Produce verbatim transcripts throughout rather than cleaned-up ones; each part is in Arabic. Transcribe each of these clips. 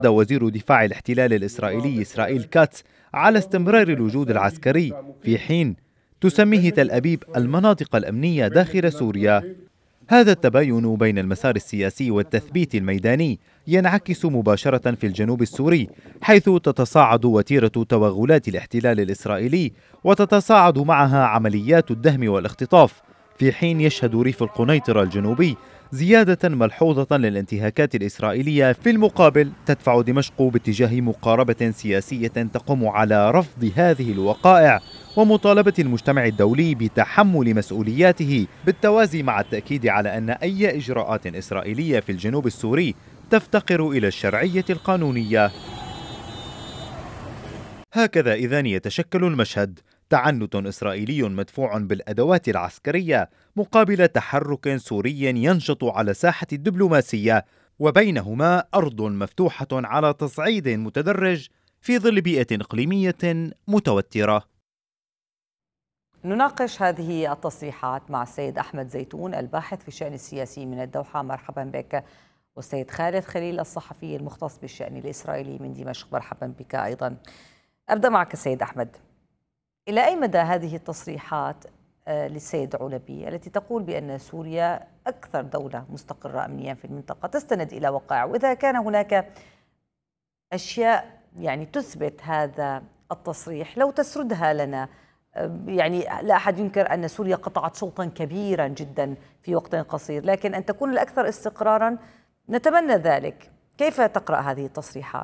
وزير دفاع الاحتلال الإسرائيلي إسرائيل كاتس على استمرار الوجود العسكري، في حين تسميه تل أبيب المناطق الأمنية داخل سوريا. هذا التباين بين المسار السياسي والتثبيت الميداني ينعكس مباشرة في الجنوب السوري، حيث تتصاعد وتيرة توغلات الاحتلال الإسرائيلي وتتصاعد معها عمليات الدهم والاختطاف، في حين يشهد ريف القنيطرة الجنوبي زيادة ملحوظة للانتهاكات الإسرائيلية. في المقابل تدفع دمشق باتجاه مقاربة سياسية تقوم على رفض هذه الوقائع ومطالبة المجتمع الدولي بتحمل مسؤولياته، بالتوازي مع التأكيد على أن أي إجراءات إسرائيلية في الجنوب السوري تفتقر إلى الشرعية القانونية. هكذا إذن يتشكل المشهد: تعنت إسرائيلي مدفوع بالأدوات العسكرية مقابل تحرك سوري ينشط على ساحة الدبلوماسية، وبينهما أرض مفتوحة على تصعيد متدرج في ظل بيئة إقليمية متوترة. نناقش هذه التصريحات مع السيد أحمد زيتون الباحث في الشأن السياسي من الدوحة، مرحبا بك، والسيد خالد خليل الصحفي المختص بالشأن الإسرائيلي من دمشق، مرحبا بك أيضا. أبدأ معك السيد أحمد، إلى أي مدى هذه التصريحات للسيد علبي التي تقول بأن سوريا أكثر دولة مستقرة أمنيا في المنطقة تستند إلى وقائع، وإذا كان هناك أشياء يعني تثبت هذا التصريح لو تسردها لنا؟ يعني لا أحد ينكر أن سوريا قطعت شوطا كبيرا جدا في وقت قصير، لكن أن تكون الأكثر استقرارا نتمنى ذلك. كيف تقرأ هذه التصريحات؟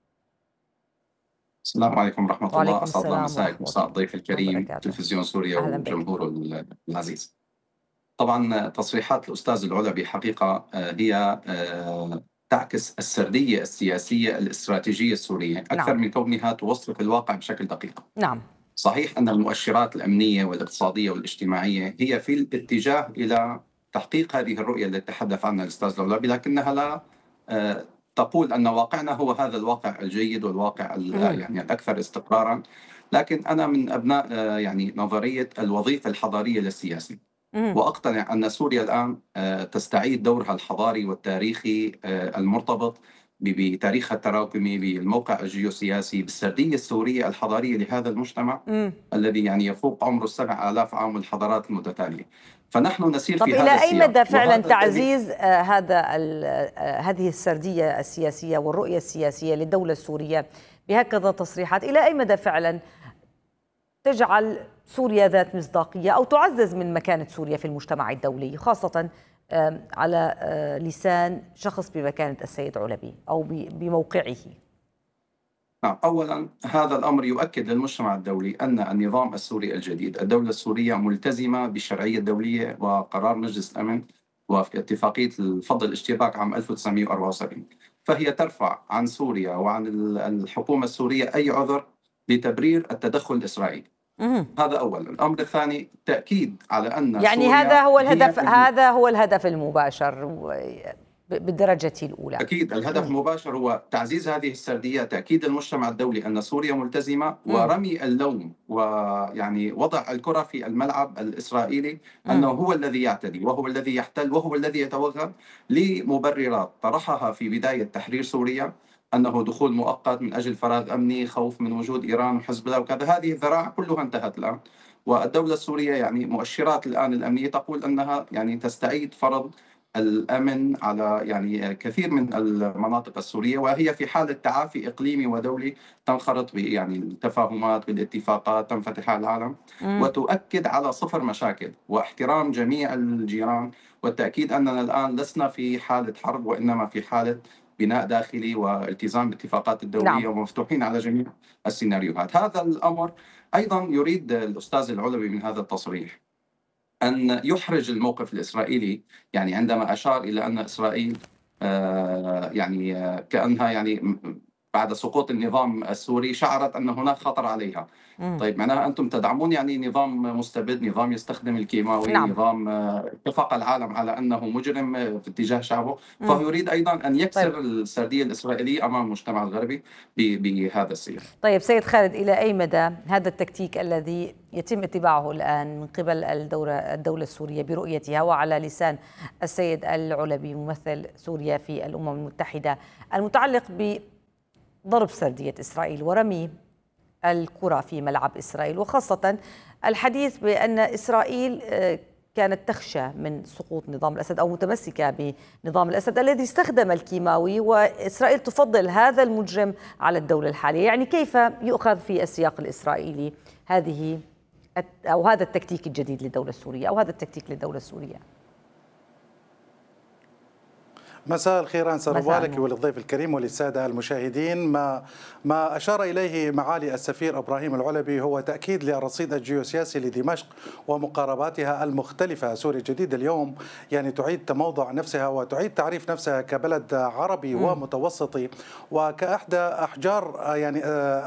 السلام عليكم ورحمة الله، أسعد الله مساءك ومساء الضيف الكريم تلفزيون سوريا وجمهوره العزيز. طبعا تصريحات الأستاذ العلبي حقيقة هي تعكس السردية السياسية الاستراتيجية السورية أكثر نعم. من كونها توصف الواقع بشكل دقيق. نعم. صحيح أن المؤشرات الأمنية والاقتصادية والاجتماعية هي في الاتجاه إلى تحقيق هذه الرؤية التي تحدث عنها الأستاذ العلبي، لكنها لا تقول أن واقعنا هو هذا الواقع الجيد والواقع يعني الأكثر استقرارا. لكن أنا من أبناء يعني نظرية الوظيفة الحضارية للسياسي، وأقتنع أن سوريا الآن تستعيد دورها الحضاري والتاريخي المرتبط بتاريخها التراكمي، بالموقع الجيوسياسي، بالسردية السورية الحضارية لهذا المجتمع م. الذي يعني يفوق عمره السبع آلاف عام الحضارات المتتالية. فنحن نسير في هذا السياق. طب إلى أي مدى فعلا تعزيز آه هذا آه هذه السردية السياسية والرؤية السياسية للدولة السورية بهكذا تصريحات، إلى أي مدى فعلا تجعل سوريا ذات مصداقية أو تعزز من مكانة سوريا في المجتمع الدولي، خاصة على لسان شخص بمكانة السيد علبي أو بموقعه؟ نعم، أولا هذا الأمر يؤكد للمجتمع الدولي أن النظام السوري الجديد، الدولة السورية ملتزمة بالشرعية الدولية وقرار مجلس الأمن وفي اتفاقية الفض الاشتراك عام ألف وتسعمئة وأربعة وسبعين، فهي ترفع عن سوريا وعن الحكومة السورية أي عذر لتبرير التدخل الإسرائيلي. هذا أولا. الأمر الثاني تأكيد على أن يعني هذا هو الهدف، هذا هو الهدف المباشر بالدرجة الأولى. أكيد الهدف المباشر هو تعزيز هذه السردية، تأكيد المجتمع الدولي أن سوريا ملتزمة، ورمي اللوم ويعني وضع الكرة في الملعب الإسرائيلي أنه هو الذي يعتدي وهو الذي يحتل وهو الذي يتوغل لمبررات طرحها في بداية تحرير سوريا، أنه دخول مؤقت من أجل فراغ أمني، خوف من وجود إيران وحزب الله وكذا. هذه الذراع كلها انتهت الآن، والدولة السورية يعني مؤشرات الآن الأمنية تقول أنها يعني تستعيد فرض الأمن على يعني كثير من المناطق السورية، وهي في حالة تعافي إقليمي ودولي تنخرط يعني التفاهمات بالاتفاقات تنفتح على العالم، م. وتؤكد على صفر مشاكل واحترام جميع الجيران، والتأكيد أننا الآن لسنا في حالة حرب وإنما في حالة بناء داخلي والتزام بالاتفاقات الدولية. نعم. ومفتوحين على جميع السيناريوهات. هذا الأمر أيضا يريد الأستاذ العلبي من هذا التصريح أن يحرج الموقف الإسرائيلي، يعني عندما أشار إلى أن إسرائيل آه يعني آه كأنها يعني بعد سقوط النظام السوري شعرت أن هناك خطر عليها. مم. طيب معناها أنتم تدعمون يعني نظام مستبد، نظام يستخدم الكيماوي، نعم. نظام اتفق العالم على أنه مجرم في اتجاه شعبه، فهو يريد أيضا أن يكسر طيب. السردية الإسرائيلية أمام المجتمع الغربي بهذا السياق. طيب سيد خالد، إلى أي مدى هذا التكتيك الذي يتم اتباعه الآن من قبل الدولة, الدولة السورية برؤيتها وعلى لسان السيد العلبي ممثل سوريا في الأمم المتحدة، المتعلق ب ضرب سردية إسرائيل ورمي الكرة في ملعب إسرائيل، وخاصة الحديث بأن إسرائيل كانت تخشى من سقوط نظام الأسد أو متمسكة بنظام الأسد الذي استخدم الكيماوي، وإسرائيل تفضل هذا المجرم على الدولة الحالية. يعني كيف يؤخذ في السياق الإسرائيلي هذه أو هذا التكتيك الجديد للدولة السورية أو هذا التكتيك للدولة السورية؟ مساء الخير أنسة روالك وللضيف الكريم وللسادة المشاهدين. ما ما أشار إليه معالي السفير إبراهيم العلبي هو تأكيد للرصيد الجيوسياسي لدمشق ومقارباتها المختلفة. سوريا الجديدة اليوم يعني تعيد تموضع نفسها وتعيد تعريف نفسها كبلد عربي م. ومتوسطي وكأحدى أحجار يعني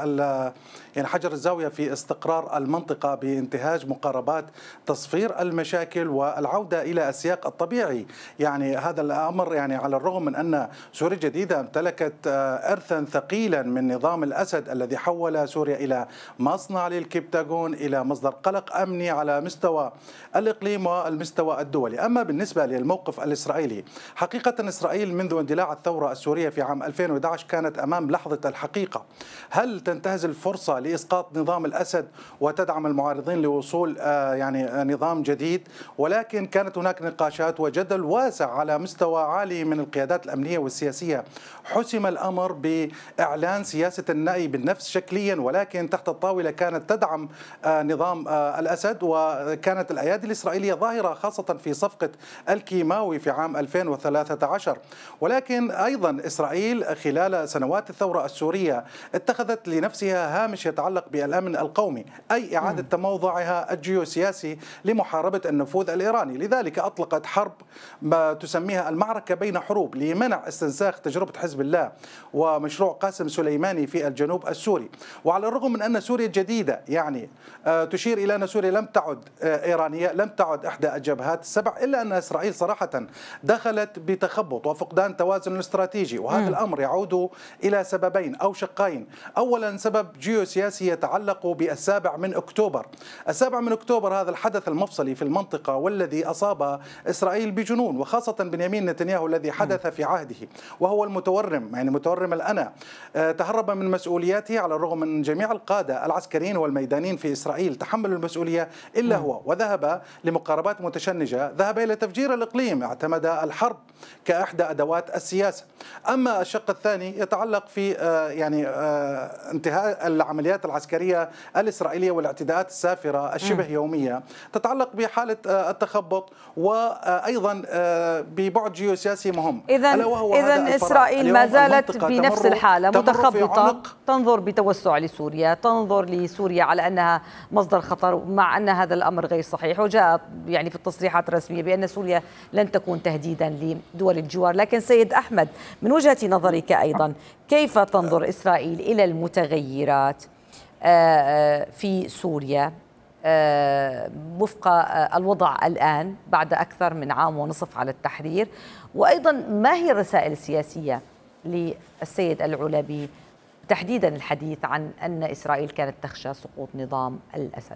يعني حجر الزاوية في استقرار المنطقة بانتهاج مقاربات تصفير المشاكل والعودة إلى السياق الطبيعي. يعني هذا الأمر يعني على الرغم من أن سوريا الجديدة امتلكت إرثا ثقيلا من نظام الأسد الذي حول سوريا إلى مصنع للكبتاغون، إلى مصدر قلق أمني على مستوى الإقليم والمستوى الدولي. أما بالنسبة للموقف الإسرائيلي، حقيقة إسرائيل منذ اندلاع الثورة السورية في عام ألفين وأحد عشر كانت أمام لحظة الحقيقة. هل تنتهز الفرصة لإسقاط نظام الأسد وتدعم المعارضين لوصول يعني نظام جديد؟ ولكن كانت هناك نقاشات وجدل واسع على مستوى عالي من القيادات الأمنية والسياسية. حسم الأمر بإعلان سياسة النأي بالنفس شكليا، ولكن تحت الطاولة كانت تدعم نظام الأسد، وكانت الأيادي الإسرائيلية ظاهرة خاصة في صفقة الكيماوي في عام ألفين وثلاثة عشر. ولكن أيضا إسرائيل خلال سنوات الثورة السورية اتخذت لنفسها هامش يتعلق بالأمن القومي، أي إعادة تموضعها الجيوسياسي لمحاربة النفوذ الإيراني. لذلك أطلقت حرب ما تسميها المعركة بين حروب لمنع استنساخ تجربة حزب الله ومشروع قاسم سليماني في الجنوب السوري. وعلى الرغم من أن سوريا الجديدة يعني تشير إلى أن سوريا لم تعد إيرانية، لم تعد إحدى الجبهات السبع، إلا أن إسرائيل صراحة دخلت بتخبط وفقدان توازن استراتيجي. وهذا الأمر يعود إلى سببين أو شقين. أولا سبب جيوسياسي يتعلق بالسابع من أكتوبر. السابع من أكتوبر هذا الحدث المفصلي في المنطقة والذي أصاب إسرائيل بجنون، وخاصة بنيامين نتنياهو الذي حدث في عهده، وهو المتورم يعني متورم الأنا. تهرب من مسؤولياته على الرغم من جميع القادة العسكريين والميدانيين في إسرائيل تحملوا المسؤولية إلا هو، وذهب لمقاربات متشنجة، ذهب إلى تفجير الإقليم، اعتمد الحرب كأحدى أدوات السياسة. أما الشق الثاني يتعلق في يعني انتهاء العمليات العسكرية الإسرائيلية والاعتداءات السافرة الشبه يومية، تتعلق بحالة التخبط وأيضا ببعد جيوسياسي مهم. إذن, إذن إسرائيل ما زالت بنفس الحالة متخبطة، تنظر بتوسع لسوريا، تنظر لسوريا على أنها مصدر خطر، مع أن هذا الأمر غير صحيح. وجاء يعني في التصريحات الرسمية بأن سوريا لن تكون تهديدا لدول الجوار. لكن سيد أحمد، من وجهة نظرك أيضا كيف تنظر إسرائيل إلى المتغيرات في سوريا وفق الوضع الآن بعد أكثر من عام ونصف على التحرير؟ وأيضا ما هي الرسائل السياسية للسيد العلبي تحديدا الحديث عن أن إسرائيل كانت تخشى سقوط نظام الأسد؟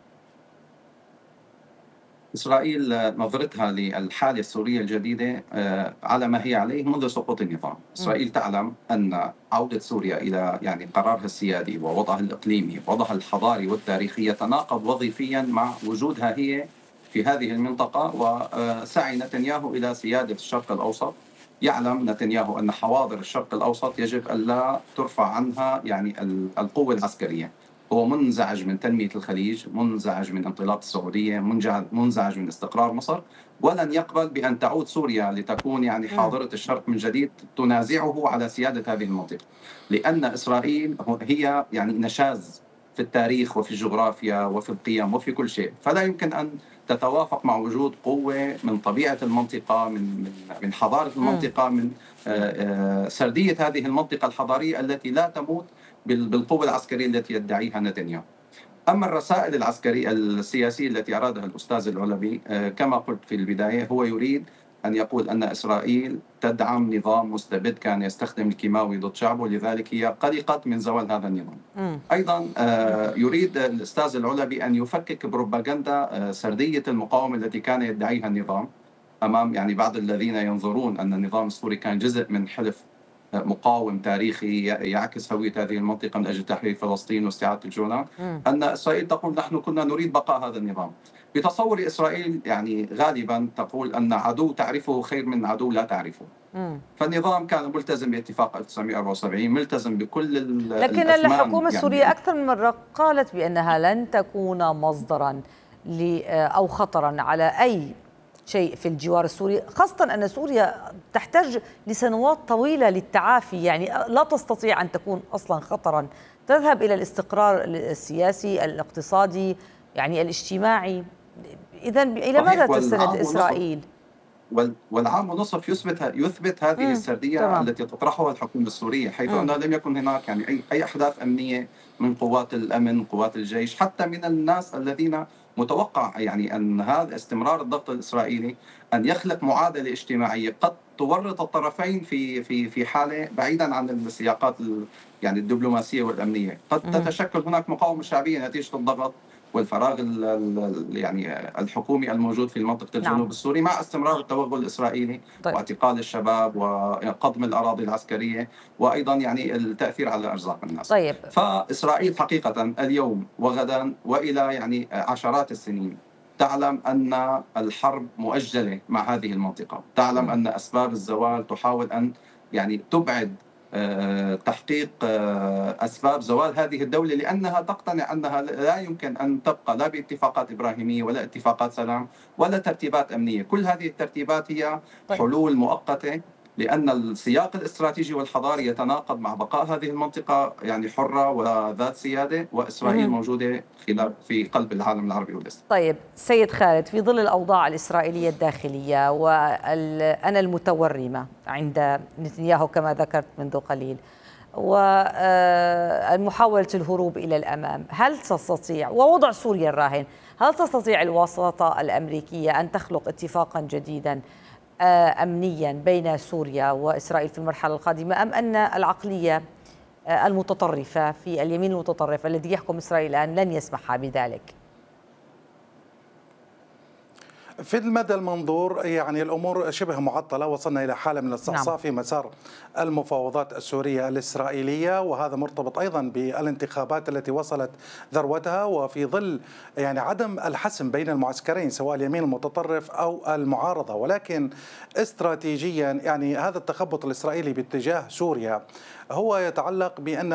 إسرائيل نظرتها للحالة السورية الجديدة على ما هي عليه منذ سقوط النظام. إسرائيل تعلم أن عودة سوريا إلى يعني قرارها السيادي ووضعها الإقليمي ووضعها الحضاري والتاريخي يتناقض وظيفيا مع وجودها هي في هذه المنطقة وسعي نتنياهو إلى سيادة الشرق الأوسط. يعلم نتنياهو أن حواضر الشرق الأوسط يجب ألا ترفع عنها يعني القوة العسكرية. هو منزعج من تنمية الخليج، منزعج من انطلاق السعودية، منزعج من استقرار مصر، ولن يقبل بأن تعود سوريا لتكون يعني حاضرة الشرق من جديد تنازعه على سيادة هذه المنطقة، لأن إسرائيل هي يعني نشاز في التاريخ وفي الجغرافيا وفي القيم وفي كل شيء، فلا يمكن أن تتوافق مع وجود قوة من طبيعة المنطقة، من من حضارة المنطقة، من سردية هذه المنطقة الحضارية التي لا تموت بالقوة العسكرية التي يدعيها نتنياهو. أما الرسائل العسكرية السياسية التي أرادها الأستاذ العلبي كما قلت في البداية، هو يريد أن يقول أن إسرائيل تدعم نظام مستبد كان يستخدم الكيماوي ضد شعبه، لذلك هي قلقت من زوال هذا النظام. م. أيضا يريد الأستاذ العلبي أن يفكك بروباغندا سردية المقاومة التي كان يدعيها النظام أمام يعني بعض الذين ينظرون أن النظام السوري كان جزء من حلف مقاوم تاريخي يعكس هوية هذه المنطقة من أجل تحرير فلسطين واستعادة الجولان، أن إسرائيل تقول نحن كنا نريد بقاء هذا النظام. بتصور إسرائيل يعني غالبا تقول أن عدو تعرفه خير من عدو لا تعرفه. مم. فالنظام كان ملتزم باتفاق ألف وتسعمئة وأربعة وسبعين، ملتزم بكل لكن الحكومة السورية يعني أكثر من مرة قالت بأنها لن تكون مصدرا أو خطرا على أي شيء في الجوار السوري، خاصة أن سوريا تحتاج لسنوات طويلة للتعافي، يعني لا تستطيع أن تكون أصلا خطرا، تذهب إلى الاستقرار السياسي الاقتصادي يعني الاجتماعي. إذن إلى ماذا تستند إسرائيل؟ والعام ونصف يثبت يثبت هذه السرديه طبعا. التي تطرحها الحكومه السوريه، حيث انه لم يكن هناك يعني اي اي احداث امنيه من قوات الامن، قوات الجيش، حتى من الناس الذين متوقع يعني ان هذا استمرار الضغط الاسرائيلي ان يخلق معادله اجتماعيه قد تورط الطرفين في في في حاله بعيدا عن السياقات يعني الدبلوماسيه والامنيه، قد تتشكل هناك مقاومه شعبيه نتيجه الضغط والفراغ يعني الحكومي الموجود في منطقة الجنوب نعم. السوري، مع استمرار التوغل الإسرائيلي طيب. واعتقال الشباب وقضم الأراضي العسكرية، وأيضا يعني التأثير على أرزاق الناس. طيب. فإسرائيل حقيقة اليوم وغدا وإلى يعني عشرات السنين تعلم أن الحرب مؤجلة مع هذه المنطقة، تعلم م. أن أسباب الزوال تحاول أن يعني تبعد تحقيق أسباب زوال هذه الدولة، لأنها تقتنع أنها لا يمكن أن تبقى لا باتفاقات إبراهيمية ولا اتفاقات سلام ولا ترتيبات أمنية. كل هذه الترتيبات هي حلول مؤقتة، لأن السياق الاستراتيجي والحضاري يتناقض مع بقاء هذه المنطقة يعني حرة وذات سيادة، وإسرائيل موجودة في قلب العالم العربي والإسلامي. طيب سيد خالد، في ظل الأوضاع الإسرائيلية الداخلية وأنا المتورمة عند نتنياهو كما ذكرت منذ قليل ومحاولة الهروب إلى الأمام، هل تستطيع ووضع سوريا الراهن، هل تستطيع الوساطة الأمريكية أن تخلق اتفاقا جديدا أمنيا بين سوريا وإسرائيل في المرحلة القادمة، أم أن العقلية المتطرفة في اليمين المتطرف الذي يحكم إسرائيل الآن لن يسمح بذلك؟ في المدى المنظور يعني الأمور شبه معطلة، وصلنا إلى حالة من الاستعصاء نعم. في مسار المفاوضات السورية الإسرائيلية، وهذا مرتبط أيضا بالانتخابات التي وصلت ذروتها، وفي ظل يعني عدم الحسم بين المعسكرين سواء اليمين المتطرف أو المعارضة. ولكن استراتيجيا يعني هذا التخبط الإسرائيلي باتجاه سوريا هو يتعلق بأن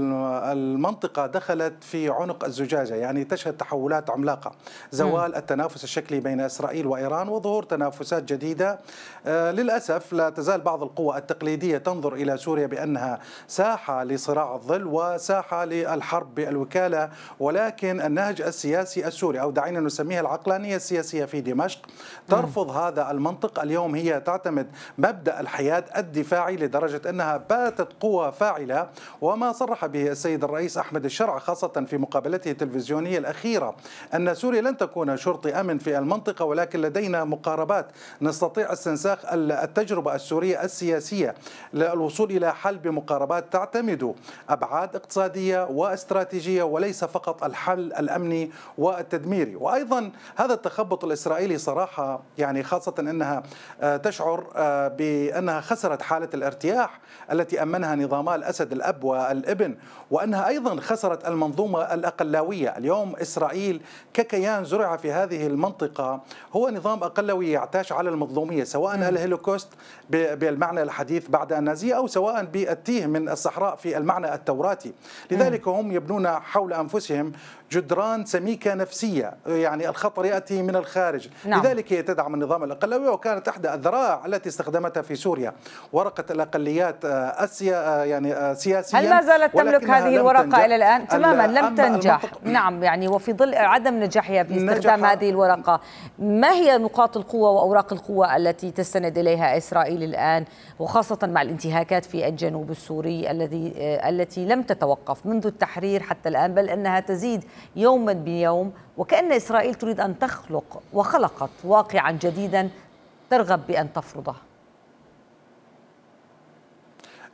المنطقة دخلت في عنق الزجاجة، يعني تشهد تحولات عملاقة، زوال التنافس الشكلي بين إسرائيل وإيران وظهور تنافسات جديدة. للأسف لا تزال بعض القوى التقليدية تنظر إلى سوريا بأنها ساحة لصراع الظل وساحة للحرب بالوكالة، ولكن النهج السياسي السوري أو دعينا نسميها العقلانية السياسية في دمشق ترفض هذا المنطق. اليوم هي تعتمد مبدأ الحياد الدفاعي لدرجة أنها باتت قوة فاعلة، وما صرح به السيد الرئيس أحمد الشرع خاصة في مقابلته التلفزيونية الأخيرة أن سوريا لن تكون شرطي أمن في المنطقة، ولكن لدينا مقاربات نستطيع استنساخ التجربة السورية السياسية للوصول إلى حل بمقاربات تعتمد أبعاد اقتصادية واستراتيجية وليس فقط الحل الأمني والتدميري. وأيضا هذا التخبط الإسرائيلي صراحة يعني خاصة أنها تشعر بأنها خسرت حالة الارتياح التي أمنها نظاما الأسد الأب والابن، وأنها أيضا خسرت المنظومة الأقلاوية. اليوم إسرائيل ككيان زرع في هذه المنطقة هو نظام أقلوي يعتاش على المظلومية، سواء الهولوكوست بالمعنى الحديث بعد النازية أو سواء بالتيه من الصحراء في المعنى التوراتي. لذلك هم يبنون حول أنفسهم جدران سميكة نفسية، يعني الخطر يأتي من الخارج. نعم. لذلك هي تدعم النظام الأقلوي، وكانت إحدى الذرائع التي استخدمتها في سوريا ورقة الأقليات السيا يعني سياسيا. هل ما زالت تملك هذه الورقة إلى الآن؟ تماما لم تنجح. نعم، يعني وفي ظل عدم نجاحها في استخدام هذه الورقة، ما هي نقاط القوة وأوراق القوة التي تستند إليها إسرائيل الآن، وخاصة مع الانتهاكات في الجنوب السوري الذي التي لم تتوقف منذ التحرير حتى الآن، بل أنها تزيد يوما بيوم، وكأن إسرائيل تريد أن تخلق وخلقت واقعا جديدا ترغب بأن تفرضه؟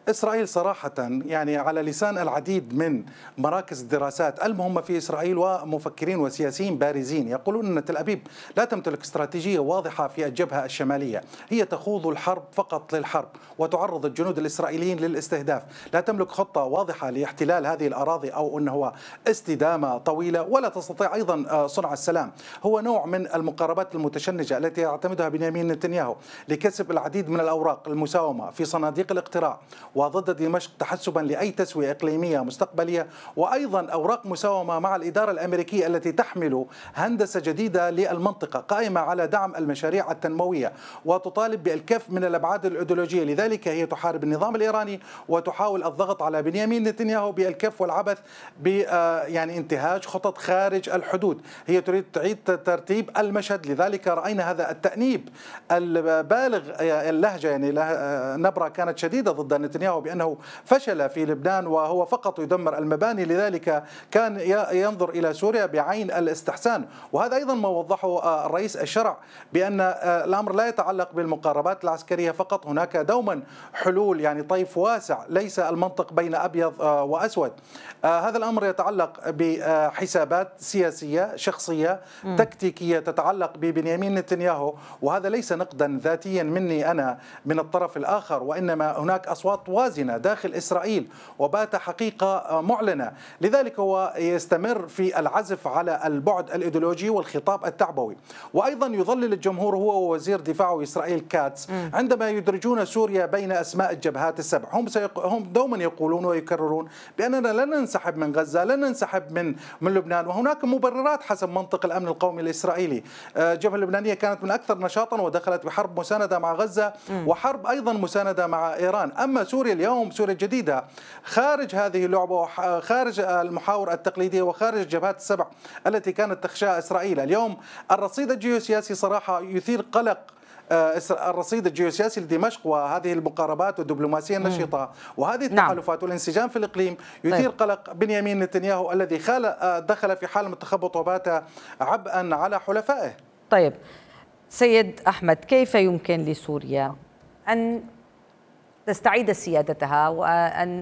إسرائيل صراحة يعني على لسان العديد من مراكز الدراسات المهمة في إسرائيل ومفكرين وسياسيين بارزين يقولون أن تل أبيب لا تمتلك استراتيجية واضحة في الجبهة الشمالية، هي تخوض الحرب فقط للحرب وتعرض الجنود الإسرائيليين للاستهداف، لا تملك خطة واضحة لاحتلال هذه الأراضي أو أنه هو استدامة طويلة، ولا تستطيع أيضا صنع السلام. هو نوع من المقاربات المتشنجة التي يعتمدها بنيامين نتنياهو لكسب العديد من الأوراق المساومة في صناديق الاقتراع وضد دمشق تحسبا لأي تسوية إقليمية مستقبلية، وأيضا أوراق مساومة مع الإدارة الأمريكية التي تحمل هندسة جديدة للمنطقة قائمة على دعم المشاريع التنموية وتطالب بالكف من الأبعاد الأيديولوجية. لذلك هي تحارب النظام الإيراني وتحاول الضغط على بنيامين نتنياهو بالكف والعبث ب يعني انتهاج خطط خارج الحدود. هي تريد تعيد ترتيب المشهد، لذلك رأينا هذا التأنيب البالغ اللهجة، يعني نبرة كانت شديدة ضد نتنياهو بأنه فشل في لبنان وهو فقط يدمر المباني، لذلك كان ينظر إلى سوريا بعين الاستحسان. وهذا أيضا ما وضحه الرئيس الشرع بأن الأمر لا يتعلق بالمقاربات العسكرية فقط، هناك دوما حلول يعني طيف واسع، ليس المنطق بين أبيض وأسود. هذا الأمر يتعلق بحسابات سياسية شخصية تكتيكية تتعلق ببنيامين نتنياهو، وهذا ليس نقدا ذاتيا مني أنا من الطرف الآخر، وإنما هناك أصوات وازنة داخل إسرائيل وبات حقيقة معلنة. لذلك هو يستمر في العزف على البعد الإيديولوجي والخطاب التعبوي، وأيضا يظلل الجمهور هو ووزير دفاعه إسرائيل كاتس عندما يدرجون سوريا بين أسماء الجبهات السبع. هم هم دوما يقولون ويكررون بأننا لن ننسحب من غزة، لن ننسحب من من لبنان، وهناك مبررات حسب منطق الأمن القومي الإسرائيلي. الجبهة اللبنانية كانت من أكثر نشاطا ودخلت بحرب مساندة مع غزة وحرب أيضا مساندة مع إيران. أما سوريا اليوم، سوريا الجديدة خارج هذه اللعبة وخارج المحاور التقليدية وخارج الجبهات السبع التي كانت تخشاها إسرائيل. اليوم الرصيد الجيوسياسي صراحة يثير قلق، الرصيد الجيوسياسي لدمشق وهذه المقاربات والدبلوماسية النشطة وهذه التحالفات والانسجام في الإقليم يثير قلق بنيامين نتنياهو الذي دخل في حالة التخبط وبات عبئا على حلفائه. طيب سيد أحمد، كيف يمكن لسوريا أن تستعيد سيادتها وأن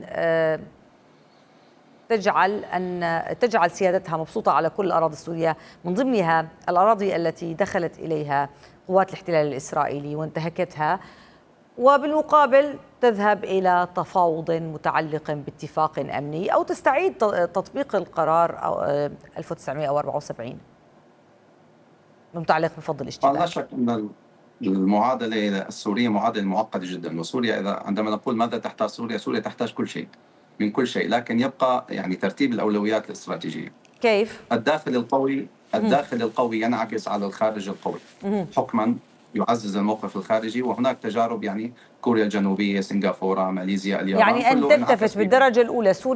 تجعل أن تجعل سيادتها مبسوطة على كل الأراضي السورية، من ضمنها الأراضي التي دخلت إليها قوات الاحتلال الإسرائيلي وانتهكتها، وبالمقابل تذهب إلى تفاوض متعلق باتفاق أمني أو تستعيد تطبيق القرار ألف وتسعمئة وأربعة وسبعين المتعلق بفض الاشتباك؟ لا شك أن المعادلة السورية معادلة معقدة جدا، وسوريا إذا عندما نقول ماذا تحتاج سوريا، سوريا تحتاج كل شيء من كل شيء، لكن يبقى يعني ترتيب الأولويات الاستراتيجية. كيف؟ الداخل القوي الداخل القوي ينعكس على الخارج القوي حكما يعزز الموقف الخارجي، وهناك تجارب يعني كوريا الجنوبية، سنغافورة، ماليزيا، اليابان، يعني أن تلتفت بالدرجة الأولى سوريا